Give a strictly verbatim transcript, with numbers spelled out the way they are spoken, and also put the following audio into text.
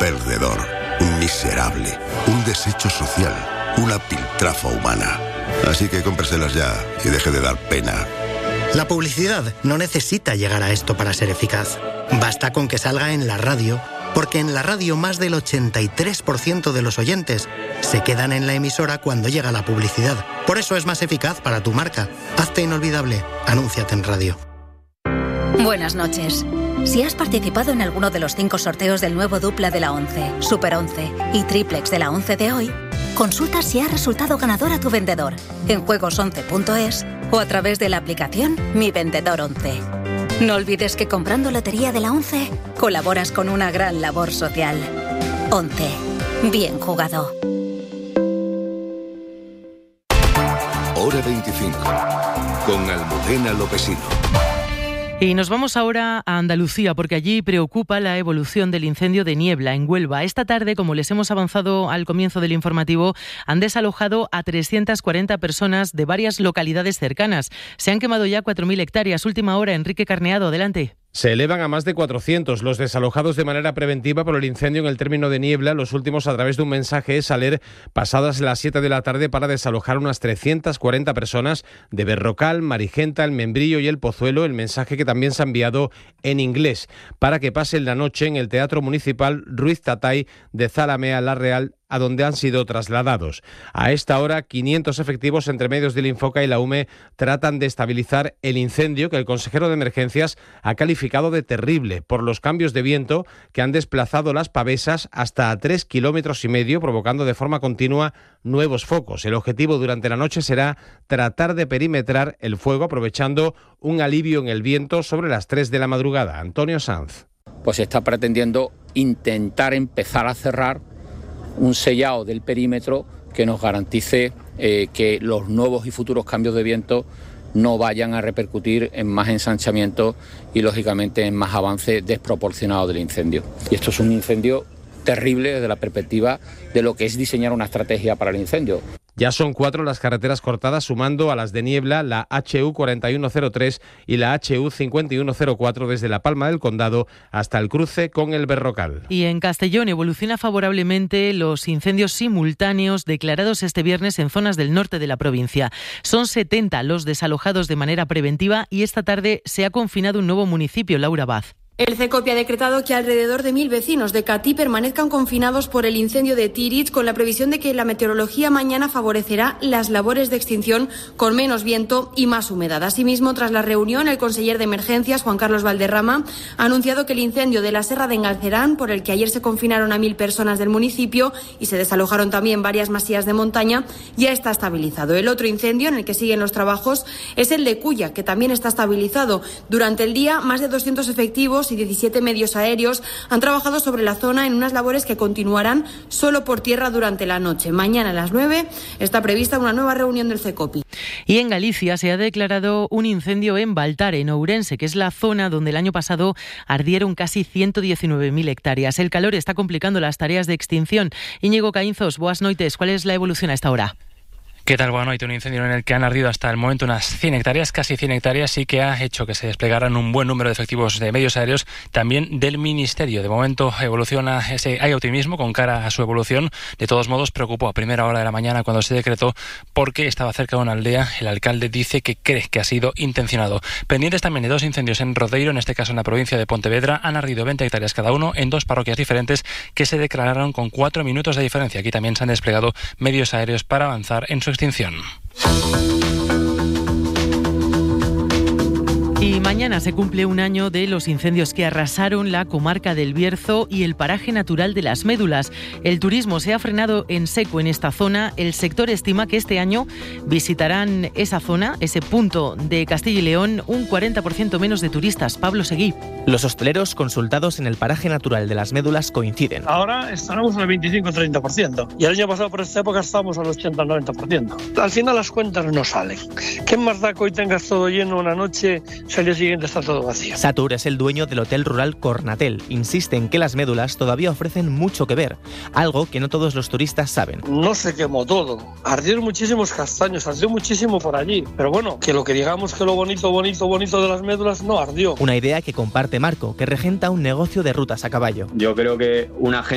perdedor, un miserable, un desecho social, una piltrafa humana. Así que cómpreselas ya y deje de dar pena. La publicidad no necesita llegar a esto para ser eficaz. Basta con que salga en la radio, porque en la radio más del ochenta y tres por ciento de los oyentes se quedan en la emisora cuando llega la publicidad. Por eso es más eficaz para tu marca. Hazte inolvidable. Anúnciate en radio. Buenas noches. Si has participado en alguno de los cinco sorteos del nuevo dupla de la once, Super once y Triplex de la once de hoy, consulta si ha resultado ganador a tu vendedor en juegos once punto es o a través de la aplicación Mi Vendedor once. No olvides que comprando Lotería de la once colaboras con una gran labor social. once. Bien jugado. Hora veinticinco. Con Almudena Lopesino. Y nos vamos ahora a Andalucía, porque allí preocupa la evolución del incendio de Niebla, en Huelva. Esta tarde, como les hemos avanzado al comienzo del informativo, han desalojado a trescientas cuarenta personas de varias localidades cercanas. Se han quemado ya cuatro mil hectáreas. Última hora, Enrique Carneado, adelante. Se elevan a más de cuatrocientos los desalojados de manera preventiva por el incendio en el término de Niebla. Los últimos, a través de un mensaje, es salir pasadas las siete de la tarde para desalojar unas trescientas cuarenta personas de Berrocal, Marigenta, El Membrillo y El Pozuelo. El mensaje que también se ha enviado en inglés para que pasen la noche en el Teatro Municipal Ruiz Tatay de Zalamea La Real, a donde han sido trasladados. A esta hora, quinientos efectivos entre medios del Infoca y la U M E tratan de estabilizar el incendio que el consejero de Emergencias ha calificado de terrible por los cambios de viento que han desplazado las pavesas hasta a tres kilómetros y medio, provocando de forma continua nuevos focos. El objetivo durante la noche será tratar de perimetrar el fuego, aprovechando un alivio en el viento sobre las tres de la madrugada. Antonio Sanz. Pues se está pretendiendo intentar empezar a cerrar un sellado del perímetro que nos garantice eh, que los nuevos y futuros cambios de viento no vayan a repercutir en más ensanchamiento y, lógicamente, en más avance desproporcionado del incendio. Y esto es un incendio terrible desde la perspectiva de lo que es diseñar una estrategia para el incendio. Ya son cuatro las carreteras cortadas, sumando a las de Niebla, la H U cuarenta y uno cero tres y la H U cincuenta y uno cero cuatro desde La Palma del Condado hasta el cruce con el Berrocal. Y en Castellón evoluciona favorablemente los incendios simultáneos declarados este viernes en zonas del norte de la provincia. Son setenta los desalojados de manera preventiva y esta tarde se ha confinado un nuevo municipio, Laura Baz. El CECOPI ha decretado que alrededor de mil vecinos de Catí permanezcan confinados por el incendio de Tíriz, con la previsión de que la meteorología mañana favorecerá las labores de extinción con menos viento y más humedad. Asimismo, tras la reunión, el conseller de Emergencias, Juan Carlos Valderrama, ha anunciado que el incendio de la Serra de Engalcerán, por el que ayer se confinaron a mil personas del municipio y se desalojaron también varias masías de montaña, ya está estabilizado. El otro incendio en el que siguen los trabajos es el de Cuya, que también está estabilizado. Durante el día, más de doscientos efectivos y diecisiete medios aéreos han trabajado sobre la zona en unas labores que continuarán solo por tierra durante la noche. Mañana a las nueve está prevista una nueva reunión del CECOPI. Y en Galicia se ha declarado un incendio en Baltar, en Ourense, que es la zona donde el año pasado ardieron casi ciento diecinueve mil hectáreas. El calor está complicando las tareas de extinción. Íñigo Caínzos, boas noites. ¿Cuál es la evolución a esta hora? ¿Qué tal? Bueno, hay un incendio en el que han ardido hasta el momento unas cien hectáreas, casi cien hectáreas, y que ha hecho que se desplegaran un buen número de efectivos de medios aéreos, también del Ministerio. De momento evoluciona, ese, hay optimismo con cara a su evolución. De todos modos, preocupó a primera hora de la mañana cuando se decretó porque estaba cerca de una aldea. El alcalde dice que cree que ha sido intencionado. Pendientes también de dos incendios en Rodeiro, en este caso en la provincia de Pontevedra. Han ardido veinte hectáreas cada uno en dos parroquias diferentes que se declararon con cuatro minutos de diferencia. Aquí también se han desplegado medios aéreos para avanzar en su extinción. Y mañana se cumple un año de los incendios que arrasaron la comarca del Bierzo y el paraje natural de las Médulas. El turismo se ha frenado en seco en esta zona. El sector estima que este año visitarán esa zona, ese punto de Castilla y León, un cuarenta por ciento menos de turistas. Pablo Seguí. Los hosteleros consultados en el paraje natural de las Médulas coinciden. Ahora estaremos en el veinticinco a treinta por ciento y el año pasado por esta época estábamos al ochenta al noventa por ciento. Al final las cuentas no salen. ¿Qué más da que hoy tengas todo lleno una noche? El día siguiente está todo vacío. Satur es el dueño del hotel rural Cornatel. Insiste en que las Médulas todavía ofrecen mucho que ver, algo que no todos los turistas saben. No se quemó todo. Ardieron muchísimos castaños, ardió muchísimo por allí. Pero bueno, que lo que digamos que lo bonito, bonito, bonito de las Médulas no ardió. Una idea que comparte Marco, que regenta un negocio de rutas a caballo. Yo creo que una gente